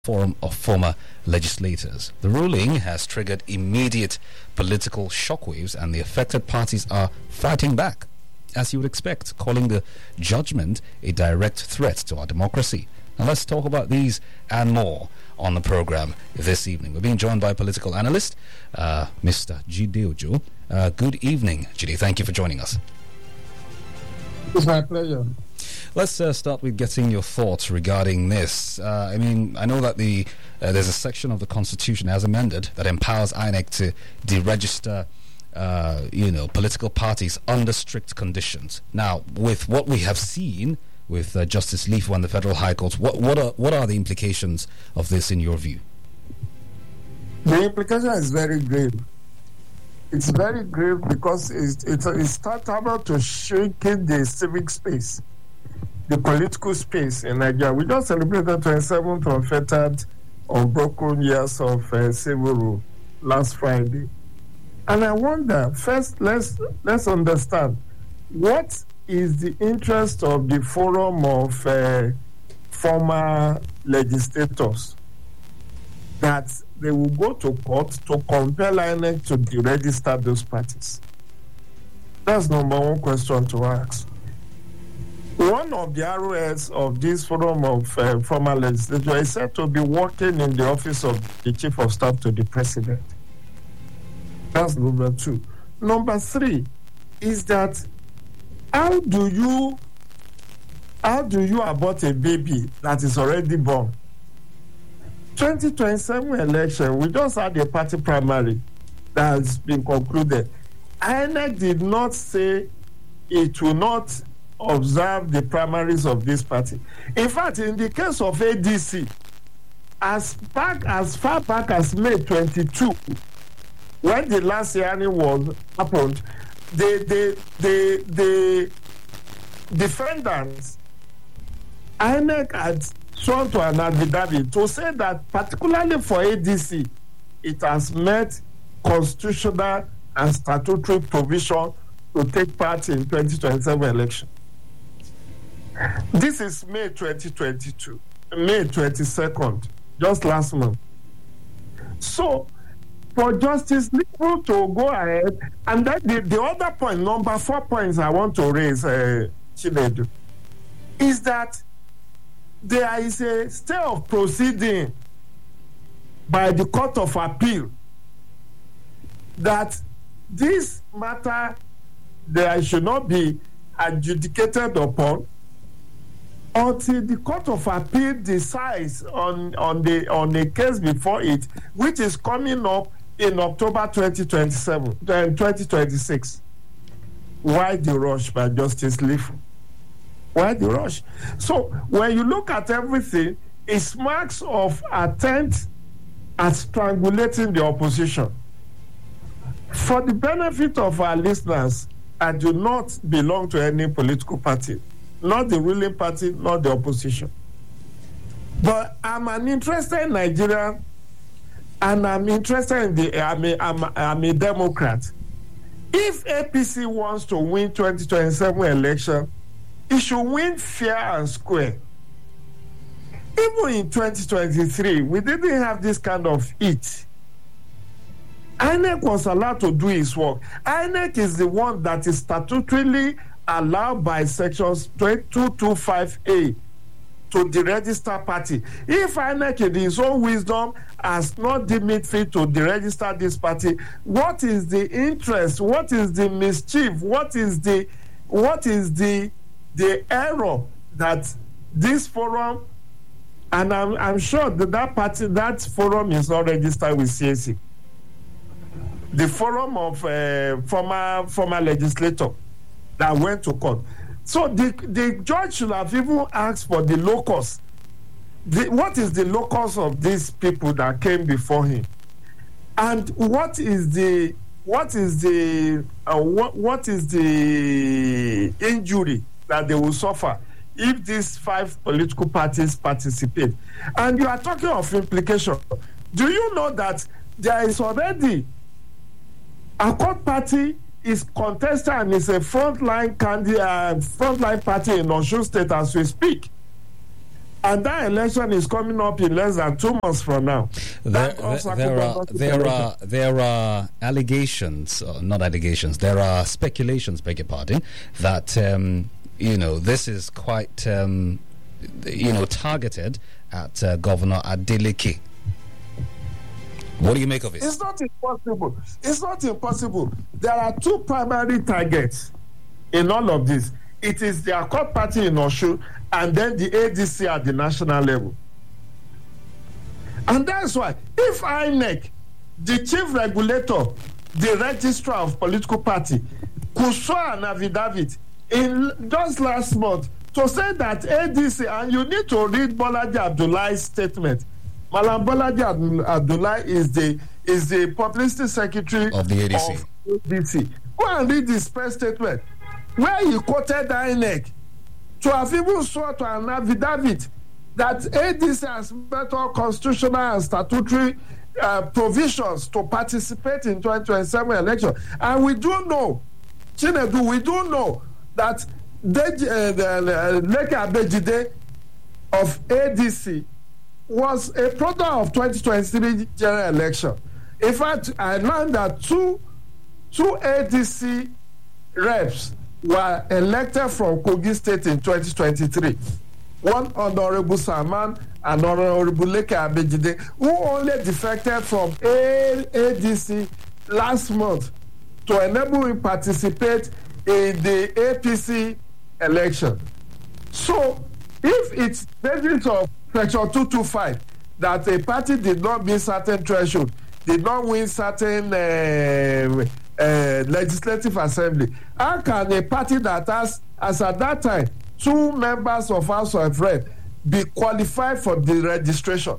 Forum of Former Legislators. The ruling has triggered immediate political shockwaves, and the affected parties are fighting back, as you would expect, calling the judgment a direct threat to our democracy. Now let's talk about these and more on the program this evening. We're being joined by political analyst Mr. Jide Ojo. Good evening, Jide. Thank you for joining us. It's my pleasure. Let's start with getting your thoughts regarding this. I know that there's a section of the Constitution as amended that empowers INEC to deregister, political parties under strict conditions. Now, with what we have seen with Justice Lifu and the Federal High Court, what are the implications of this in your view? The implication is very grave. It's very grave because it's tantamount to shrinking the civic space, the political space in Nigeria. We just celebrated 27th unfettered, unbroken years of civil rule last Friday. And I wonder, first, let's understand, what is the interest of the forum of former legislators that they will go to court to compel INEC to deregister those parties? That's number one question to ask. One of the ROS of this forum of former legislature is said to be working in the office of the Chief of Staff to the President. That's number two. Number three is that how do you abort a baby that is already born? 2027 election, we just had a party primary that has been concluded. INEC did not say it will not observe the primaries of this party. In fact, in the case of ADC, as far back as May 22, when the last hearing happened, the defendants, INEC had sworn to an affidavit to say that, particularly for ADC, it has met constitutional and statutory provision to take part in 2027 election. This is May 2022, May 22nd, just last month. So, for Justice Lifu to go ahead, and then the other point, number 4 points I want to raise, Chinedu, is that there is a stay of proceeding by the Court of Appeal that this matter there should not be adjudicated upon until the Court of Appeal decides on the case before it, which is coming up in October 2026. Why the rush by Justice Lifu? Why the rush? So when you look at everything, it smacks of attempt at strangulating the opposition. For the benefit of our listeners, I do not belong to any political party, not the ruling party, not the opposition. But I'm an interested Nigerian, and I'm interested in I'm a Democrat. If APC wants to win 2027 election, it should win fair and square. Even in 2023, we didn't have this kind of heat. INEC was allowed to do its work. INEC is the one that is statutorily allowed by sections 225A to deregister party. If INEC in his own wisdom has not deemed it fit to deregister this party, what is the interest? What is the mischief? What is the error that this forum, and I'm sure that forum is not registered with CAC. The forum of former legislator that went to court. So the judge should have even asked for the locus. What is the locus of these people that came before him, and what is the injury that they will suffer if these 5 political parties participate? And you are talking of implication. Do you know that there is already a court party is contested and is a frontline party in Osun State as we speak? And that election is coming up in less than 2 months from now. There are allegations, not allegations, there are speculations, beg your pardon, that, this is quite, targeted at Governor Adeleke. What do you make of it? It's not impossible. It's not impossible. There are two primary targets in all of this. It is the Accord Party in Osun and then the ADC at the national level. And that's why, if INEC, the chief regulator, the registrar of political party, could show an affidavit in just last month to say that ADC, and you need to read Bolaji Abdullahi's statement. Malam Bolaji Abdullahi is the publicity secretary of the ADC. Go and read his press statement, where he quoted INEC to have even sought an affidavit that ADC has met all constitutional and statutory provisions to participate in 2027 election. And we do know, Chinedu, we do know that Leke Abejide of ADC was a product of 2023 general election. In fact, I learned that two ADC reps were elected from Kogi State in 2023. One Honorable Salman and Honorable Leke Abejide, who only defected from ADC last month to enable him participate in the APC election. So, if it's basis of Section 225 that a party did not meet certain threshold, did not win certain legislative assembly, how can a party that has, as at that time, 2 members of House of Rep be qualified for the registration?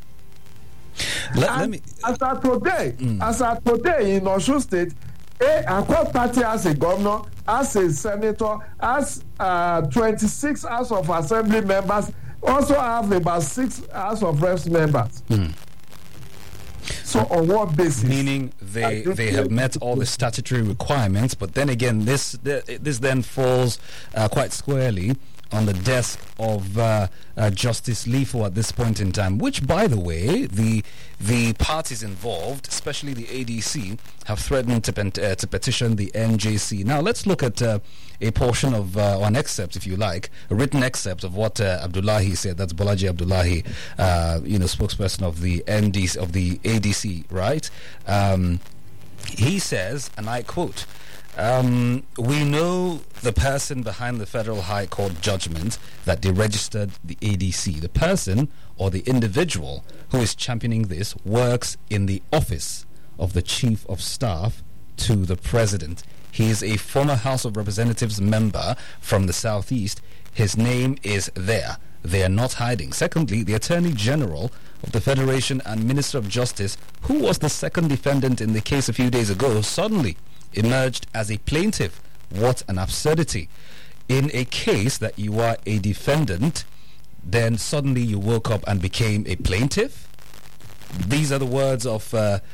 As at today in Osun State, Accord Party has a governor, has a senator, has 26 House of Assembly members, also have about 6 House of Reps members. So on what basis? Meaning they have met all the statutory requirements, but then again, this then falls quite squarely on the desk of Justice Lifo at this point in time, which, by the way, the parties involved, especially the ADC, have threatened to petition the NJC. Now, let's look at a portion of, or an excerpt, if you like, a written excerpt of what Abdullahi said. That's Bolaji Abdullahi, spokesperson of the NDC, of the ADC, right? He says, and I quote, we know the person behind the Federal High Court judgment that deregistered the ADC. The person or the individual who is championing this works in the office of the Chief of Staff to the President. He is a former House of Representatives member from the Southeast. His name is there. They are not hiding. Secondly, the Attorney General of the Federation and Minister of Justice, who was the second defendant in the case a few days ago, suddenly emerged as a plaintiff. What an absurdity. In a case that you are a defendant, then suddenly you woke up and became a plaintiff? These are the words of the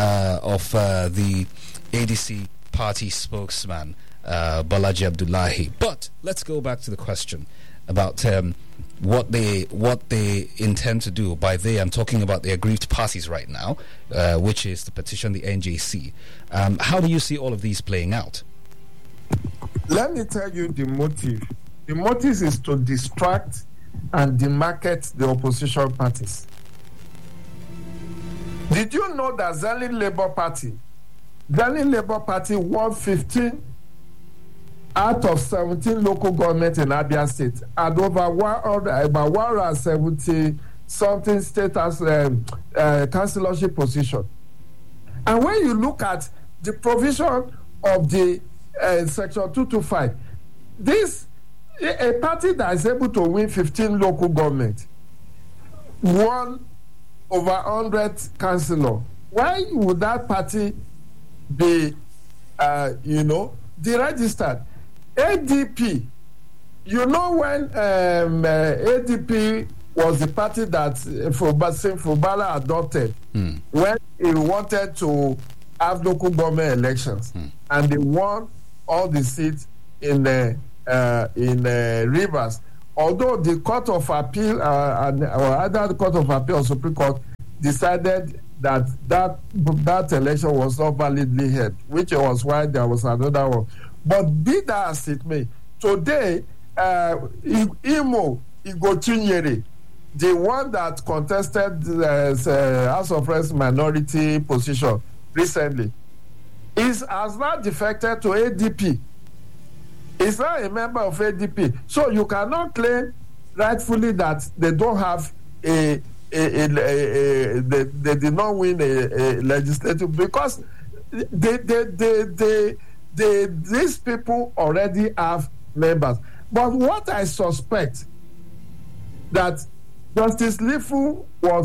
ADC party spokesman, Bolaji Abdullahi. But let's go back to the question about what they intend to do. By they, I'm talking about the aggrieved parties right now, which is to petition the NJC. How do you see all of these playing out? Let me tell you the motive. The motive is to distract and demarket the opposition parties. Did you know that Zerlin Labour Party won 15 out of 17 local government in Abia State, and over 170 something state as councillorship position. And when you look at the provision of the Section 225, a party that is able to win 15 local government won over 100 councillor. Why would that party be, deregistered? ADP, when ADP was the party that Fubara adopted when he wanted to have local government elections, and they won all the seats in Rivers. although the Court of Appeal or either the Court of Appeal or Supreme Court decided that election was not validly held, which was why there was another one. But be that as it may, today, Imo Igochinyere, the one that contested the House of Reps minority position recently, has now defected to ADP. He's not a member of ADP. So you cannot claim rightfully that they don't have they did not win a legislative, because these people already have members. But what I suspect that Justice Lifu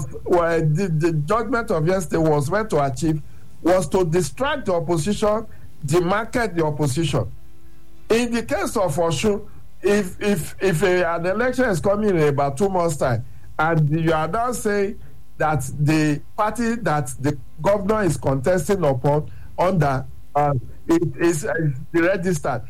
the judgment of yesterday was meant to achieve was to distract the opposition, demarket the opposition. In the case of Osun, if an election is coming in about 2 months' time, and you are now saying that the party that the governor is contesting upon under is registered,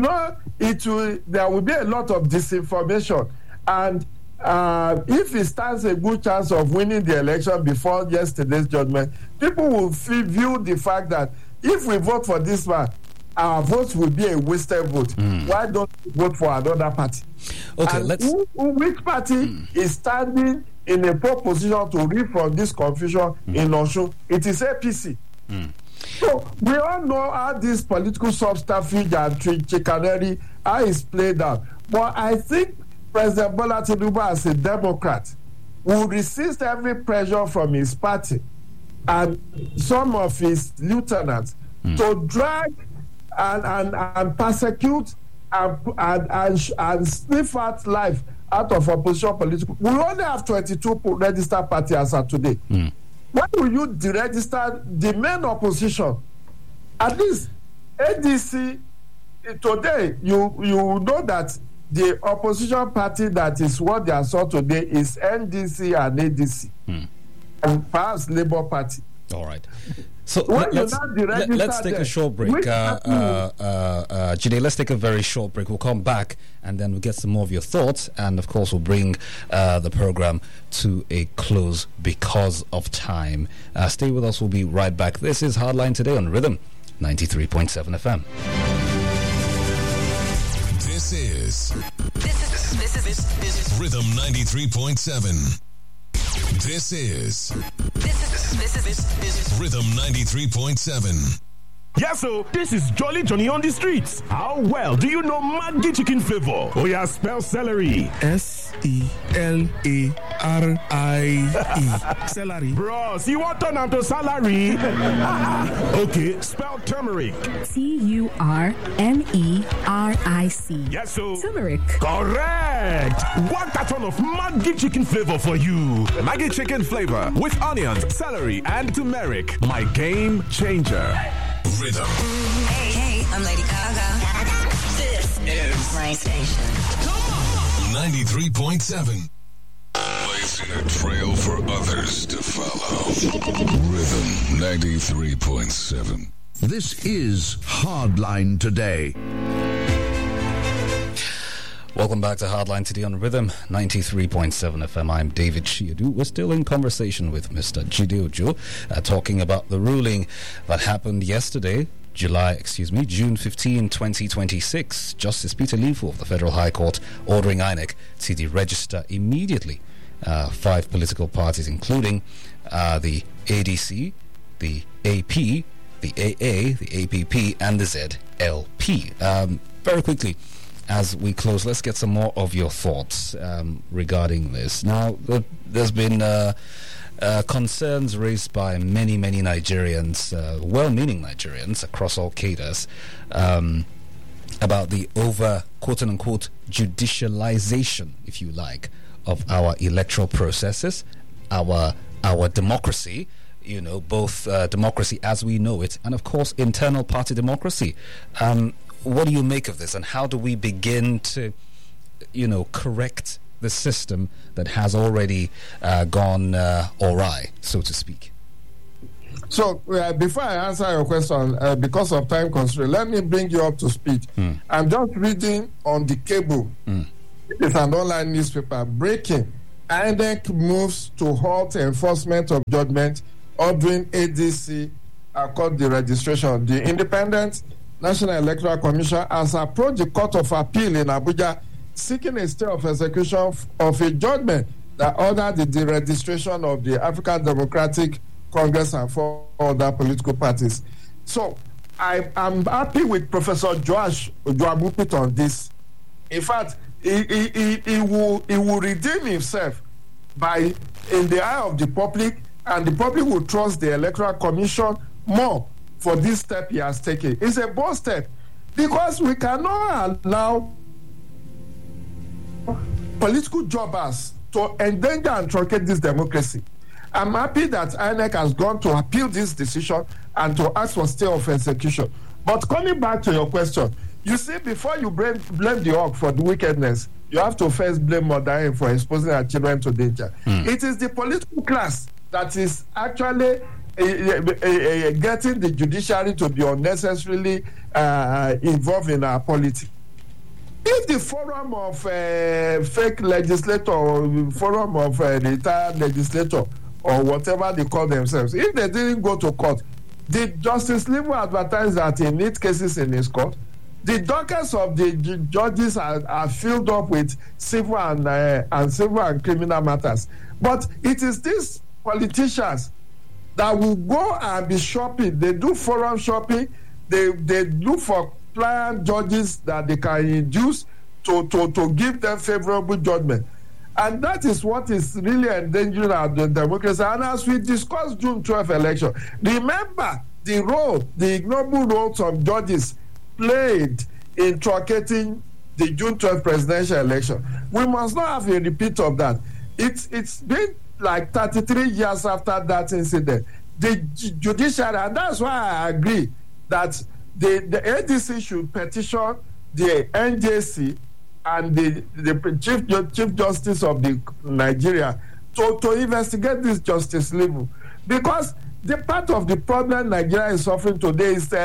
there will be a lot of disinformation, and if it stands a good chance of winning the election before yesterday's judgment, people will view the fact that if we vote for this man, our votes will be a wasted vote. Why don't we vote for another party? Okay, and which party is standing in a poor position to rid from this confusion in Osun? It is APC. So we all know how this political subterfuge and chicanery is played out. But I think President Bola Tinubu, as a Democrat, will resist every pressure from his party and some of his lieutenants to drag and persecute and sniff out life out of opposition political. We only have 22 registered parties as of today. Why will you deregister the main opposition? At least ADC today, you know that the opposition party that is what they are saw today is NDC and ADC, and perhaps Labour Party. All right. So let's take a short break. Jide, let's take a very short break. We'll come back and then we'll get some more of your thoughts. And of course, we'll bring the program to a close because of time. Stay with us. We'll be right back. This is Hardline Today on Rhythm 93.7 FM. This is Rhythm 93.7. This is Rhythm 93.7. Yes, so this is Jolly Johnny on the streets. How well do you know Maggi chicken flavor? Oh yeah, spell celery. Celery. Celery. Bros, you want turn to salary? Okay, spell turmeric. Turmeric. Yes, so Turmeric. Correct. One carton of Maggi chicken flavor for you. Maggi chicken flavor with onions, celery, and turmeric. My game changer. Rhythm. Hey, I'm Lady Gaga. This is my station. Come on. 93.7. Blazing a trail for others to follow. Rhythm 93.7. This is Hardline Today. Welcome back to Hardline Today on Rhythm 93.7 FM. I'm David Chiadu. We're still in conversation with Mr. Jide Ojo, talking about the ruling that happened yesterday, June 15, 2026. Justice Peter Lifu of the Federal High Court ordering INEC to deregister immediately 5 political parties, including the ADC, the AP, the AA, the APP, and the ZLP. Very quickly, as we close, let's get some more of your thoughts regarding this. Now, there's been concerns raised by many Nigerians, well-meaning Nigerians across all cadres, about the quote-unquote, judicialization, if you like, of our electoral processes, our democracy, both democracy as we know it, and of course, internal party democracy. What do you make of this, and how do we begin to, correct the system that has already gone awry, so to speak? So, before I answer your question, because of time constraint, let me bring you up to speed. I'm just reading on the cable. It's an online newspaper. Breaking. INEC moves to halt enforcement of judgment ordering ADC accord the registration. The Independent National Electoral Commission has approached the Court of Appeal in Abuja seeking a stay of execution of a judgment that ordered the deregistration of the African Democratic Congress and 4 other political parties. So I'm happy with Professor Joash Ojuabupit on this. In fact, he will redeem himself by in the eye of the public, and the public will trust the Electoral Commission more for this step he has taken. It's a bold step because we cannot allow political jobbers to endanger and truncate this democracy. I'm happy that INEC has gone to appeal this decision and to ask for stay of execution. But coming back to your question, you see, before you blame the hawk for the wickedness, you have to first blame Mother M for exposing her children to danger. It is the political class that is actually getting the judiciary to be unnecessarily involved in our politics. If the forum of fake legislator or forum of retired legislator or whatever they call themselves, if they didn't go to court, the Justice Livu advertised that he needs cases in his court. The dockets of the judges are filled up with civil and criminal matters. But it is these politicians that will go and be shopping. They do forum shopping. They look for pliant judges that they can induce to give them favorable judgment. And that is what is really endangering our democracy. And as we discussed June 12th election, remember the ignoble role some judges played in truncating the June 12th presidential election. We must not have a repeat of that. It's been like 33 years after that incident. The judiciary, and that's why I agree that the ADC should petition the NJC and the Chief Justice of the Nigeria to investigate this Justice Livu, because the part of the problem Nigeria is suffering today is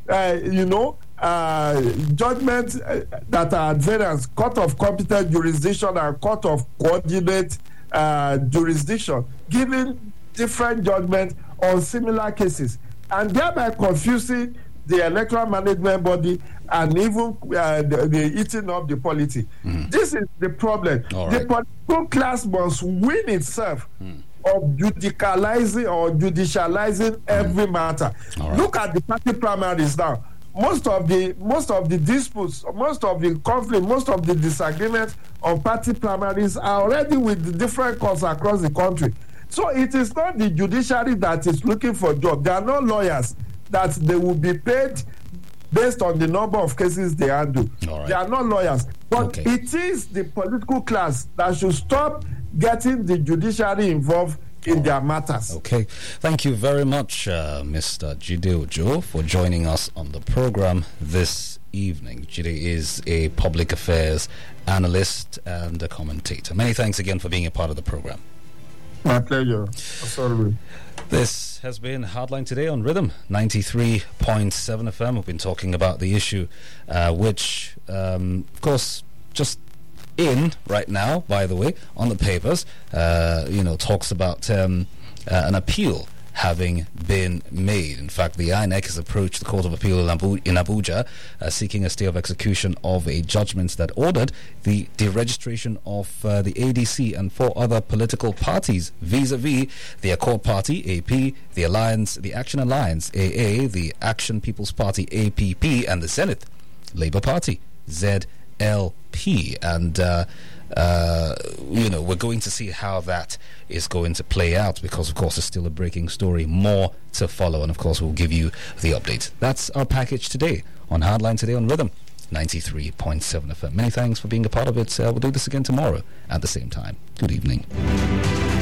judgments that are at variance, court of competent jurisdiction and court of coordinate jurisdiction, giving different judgments on similar cases, and thereby confusing the electoral management body and even the eating up the polity. This is the problem. Right. The political class must win itself of judicializing every matter. Right. Look at the party primaries now. Most of the disputes, most of the conflict, most of the disagreements on party primaries are already with the different courts across the country. So it is not the judiciary that is looking for jobs. There are no lawyers that they will be paid based on the number of cases they handle. Right. They are not lawyers. But it is the political class that should stop getting the judiciary involved in their matters. Okay. Thank you very much, Mr. Jide Ojo, for joining us on the program this evening. Jide is a public affairs analyst and a commentator. Many thanks again for being a part of the program. My pleasure. Sorry. This has been Hardline Today on Rhythm 93.7 FM. We've been talking about the issue which, of course, just in right now, by the way, on the papers, talks about an appeal having been made. In fact, the INEC has approached the Court of Appeal in Abuja seeking a stay of execution of a judgment that ordered the deregistration of the ADC and 4 other political parties vis-a-vis the Accord Party, AP, the Alliance, the Action Alliance, AA, the Action People's Party, APP, and the Zenith Labour Party, ZLP. And we're going to see how that is going to play out, because of course it's still a breaking story, more to follow, and of course we'll give you the update. That's our package today on Hardline Today on Rhythm 93.7 FM. Many thanks for being a part of it. We'll do this again tomorrow at the same time. Good evening.